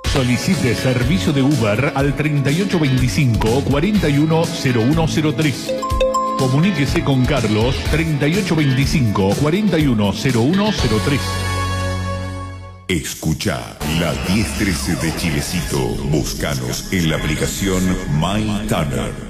Solicite servicio de Uber al 3825-410103. Comuníquese con Carlos 3825-410103. Escucha la 1013 de Chilecito. Búscanos en la aplicación My Tanner.